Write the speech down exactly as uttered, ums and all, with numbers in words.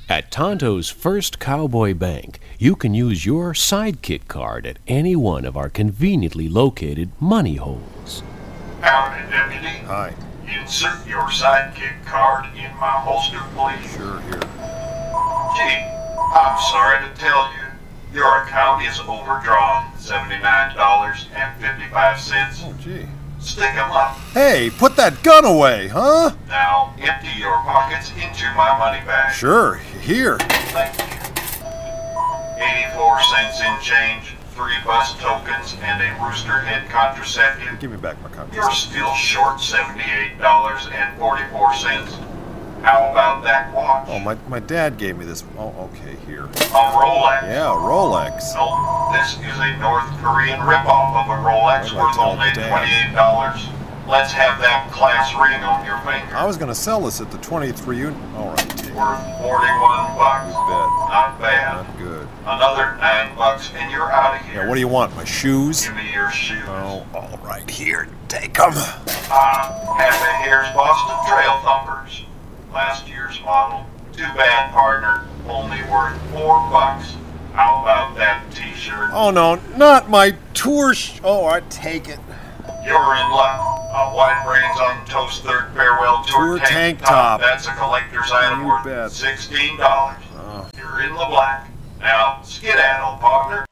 At Tonto's First Cowboy Bank, you can use your Sidekick card at any one of our conveniently located money holes. Howdy, Deputy. Hi. Insert your Sidekick card in my holster, please. Sure, here. Gee, I'm sorry to tell you, your account is overdrawn seventy-nine dollars and fifty-five cents. Oh, gee. Stick 'em up. Hey, put that gun away, huh? Now empty your pockets into my money bag. Sure, here. Thank you. eighty-four cents in change, three bus tokens, and a rooster head contraceptive. Give me back my You're contraceptive. still short seventy-eight dollars and forty-four cents. How about that watch? Oh, my, my dad gave me this. Oh, okay, here. A Rolex. Yeah, Rolex. No, this is a North Korean ripoff of a Rolex Why do I worth tell only Dad? twenty-eight dollars. Let's have that class ring on your finger. I was gonna sell this at the twenty-three unit. All right, take it. Worth forty-one bucks. You bet. Not bad. Not good. Another nine bucks and you're out of here. Yeah, what do you want? My shoes? Give me your shoes. Oh, all right, here. Take them. Ah, Happy Hair's Boston Trail Thumpers. Last year's model. Too bad, partner. Only worth four bucks. How about that t-shirt? Oh, no, not my tour sh- Oh, all right, take it. You're in luck. A White Brains on Toast Third Farewell Tour, Tour tank top. That's a collector's item You worth bet. sixteen dollars. Oh. You're in the black. Now, skedaddle, partner.